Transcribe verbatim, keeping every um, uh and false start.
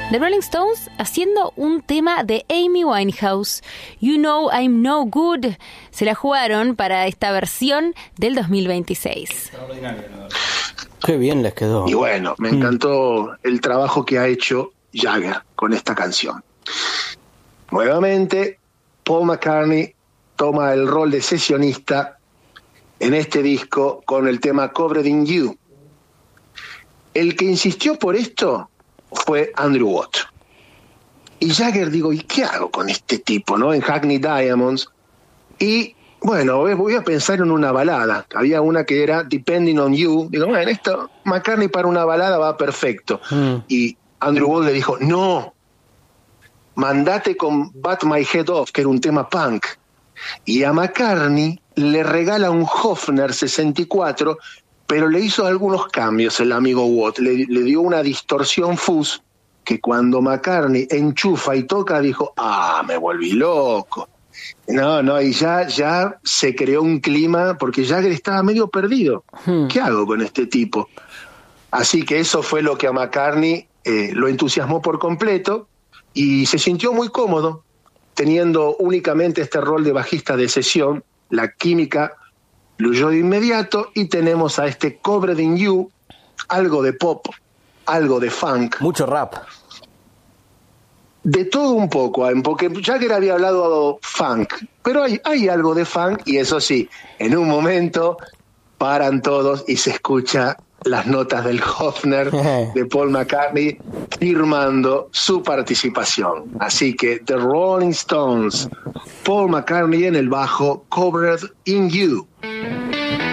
The Rolling Stones haciendo un tema de Amy Winehouse, You Know I'm No Good. Se la jugaron para esta versión del dos mil veintiséis. Extraordinario, ¿no? Qué bien les quedó. Y bueno, me encantó el trabajo que ha hecho Jagger con esta canción. Nuevamente, Paul McCartney toma el rol de sesionista en este disco con el tema Covered in You. El que insistió por esto fue Andrew Watt. Y Jagger, digo, ¿y qué hago con este tipo, no? En Hackney Diamonds. Y bueno, voy a pensar en una balada. Había una que era Depending on You. Digo, bueno, esto, McCartney para una balada va perfecto. Mm. Y Andrew Watt le dijo, no, mandate con Bat My Head Off, que era un tema punk. Y a McCartney le regala un Hofner sesenta y cuatro, pero le hizo algunos cambios el amigo Watt. Le, le dio una distorsión fuzz que cuando McCartney enchufa y toca, dijo, ah, me volví loco. No, no, y ya, ya se creó un clima, porque Jagger estaba medio perdido. Hmm. ¿Qué hago con este tipo? Así que eso fue lo que a McCartney eh, lo entusiasmó por completo y se sintió muy cómodo teniendo únicamente este rol de bajista de sesión. La química fluyó de inmediato y tenemos a este Covered in You, algo de pop, algo de funk. Mucho rap. De todo un poco, porque Jagger había hablado funk, pero hay, hay algo de funk y eso sí, en un momento paran todos y se escucha las notas del Hofner de Paul McCartney firmando su participación. Así que The Rolling Stones, Paul McCartney en el bajo, Covered in You.